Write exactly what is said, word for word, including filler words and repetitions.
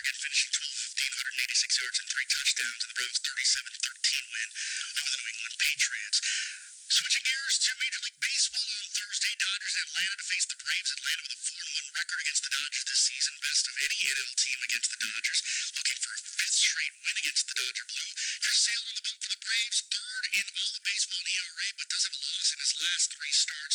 again finishing twelve fifteen, one hundred eighty-six yards and three touchdowns in the Browns' thirty-seven thirteen win over the New England Patriots. Switching gears to Major League Baseball on Thursday, Dodgers in Atlanta to face the Braves. Atlanta with a four and one record against the Dodgers this season, best of any N L team against the Dodgers, looking for a fifth straight win against the Dodger Blue. Chris Sale on the bump for the Braves, third in all of baseball in E R A, but doesn't have a loss in his last three starts.